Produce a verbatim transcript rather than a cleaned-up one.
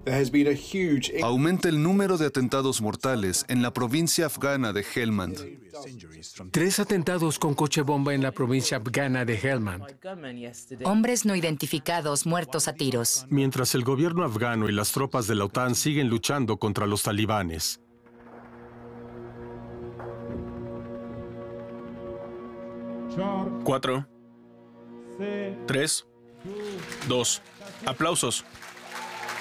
Aumenta el número de atentados mortales en la provincia afgana de Helmand. Tres atentados con coche bomba en la provincia afgana de Helmand. Hombres no identificados muertos a tiros. Mientras el gobierno afgano y las tropas de la OTAN siguen luchando contra los talibanes. Cuatro. Tres. Dos. Aplausos.